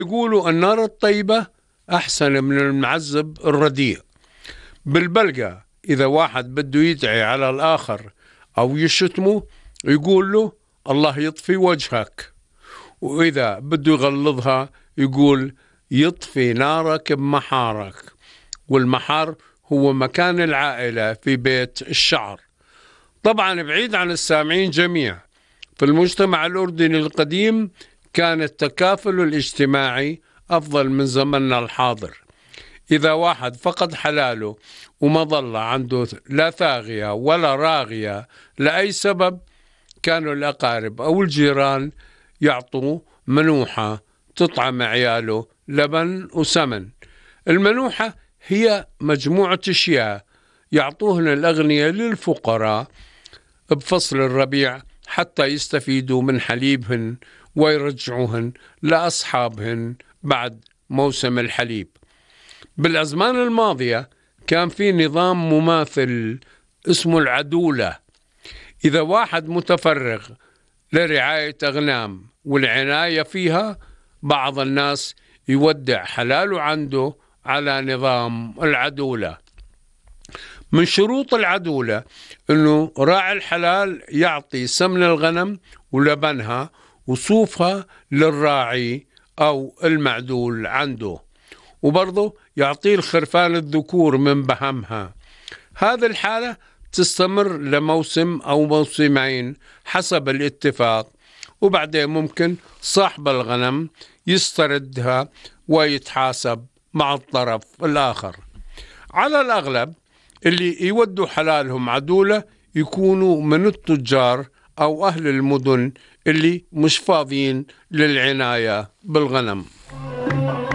يقولوا النار الطيبة أحسن من المعذب الرديء. بالبلقى إذا واحد بده يدعي على الآخر أو يشتمه يقول له الله يطفي وجهك، وإذا بده يغلظها يقول يطفي نارك بمحارك، والمحار هو مكان العائلة في بيت الشعر. طبعا بعيد عن السامعين جميع، في المجتمع الأردني القديم كان التكافل الاجتماعي أفضل من زمننا الحاضر. إذا واحد فقد حلاله وما ظل عنده لا ثاغية ولا راغية لأي سبب، كانوا الأقارب أو الجيران يعطوا منوحة تطعم عياله لبن وسمن. المنوحة هي مجموعة أشياء يعطوهن الأغنياء للفقراء بفصل الربيع حتى يستفيدوا من حليبهن ويرجعوهن لأصحابهن بعد موسم الحليب. بالأزمان الماضية كان في نظام مماثل اسمه العدولة. إذا واحد متفرغ لرعاية أغنام والعناية فيها، بعض الناس يودع حلاله عنده على نظام العدولة. من شروط العدولة أنه راعي الحلال يعطي سمن الغنم ولبنها وصوفها للراعي أو المعدول عنده، وبرضه يعطيه الخرفان الذكور من بهمها. هذه الحالة تستمر لموسم أو موسمين حسب الاتفاق، وبعدين ممكن صاحب الغنم يستردها ويتحاسب مع الطرف الآخر. على الأغلب اللي يودوا حلالهم عدولة يكونوا من التجار أو أهل المدن اللي مش فاضيين للعناية بالغنم.